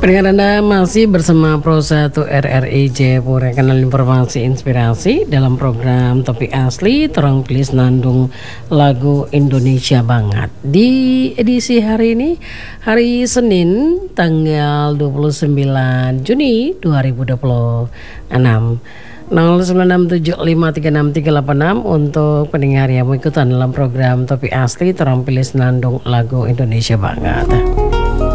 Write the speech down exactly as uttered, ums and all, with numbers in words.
Pendengar Anda masih bersama Pro satu R R I Jayapura, kanal informasi inspirasi dalam program Topik Asli Terang Pilih Nandung Lagu Indonesia Banget. Di edisi hari ini, hari Senin tanggal dua puluh sembilan Juni dua ribu dua puluh enam, nol sembilan enam tujuh lima tiga enam tiga delapan enam untuk pendengar yang mau ikutan dalam program Topik Asli Terang Pilih Nandung Lagu Indonesia Banget.